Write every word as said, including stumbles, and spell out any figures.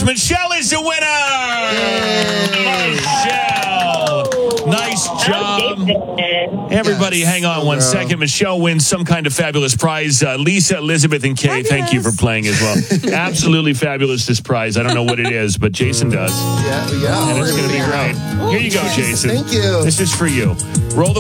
Michelle is the winner. Michelle, nice job. Everybody, Yes. hang on one Girl. second. Michelle wins some kind of fabulous prize. Uh, Lisa, Elizabeth, and Kay, thank you for playing as well. Absolutely fabulous, this prize. I don't know what it is, but Jason does. Yeah, yeah. And we're it's going to be figure it great. out. Here you go, Jason. Thank you. This is for you. Roll the